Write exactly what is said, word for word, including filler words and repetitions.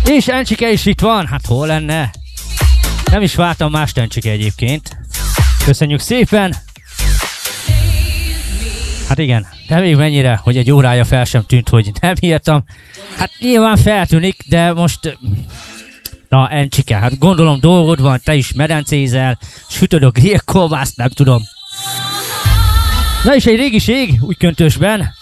És Encsike is itt van, hát hol lenne? Nem is vártam más Encsike egyébként. Köszönjük szépen! Hát igen, de még mennyire, hogy egy órája fel sem tűnt, hogy nem írtam. Hát nyilván feltűnik, de most... Na Encsike, hát gondolom dolgod van, te is medencézel, sütöd a grillkolbászt, nem tudom. Na és egy régiség, úgy köntösben.